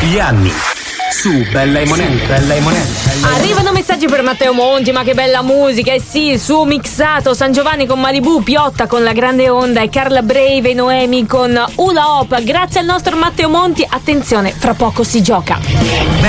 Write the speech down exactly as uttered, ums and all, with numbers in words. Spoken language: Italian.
gli anni su Bella e Monelli. Bella e Monelli. Arrivano messaggi per Matteo Monti, ma che bella musica. E eh sì, su Mixato, San Giovanni con Malibu, Piotta con La Grande Onda e Carla Brave e Noemi con Hula Hop. Grazie al nostro Matteo Monti. Attenzione, fra poco si gioca.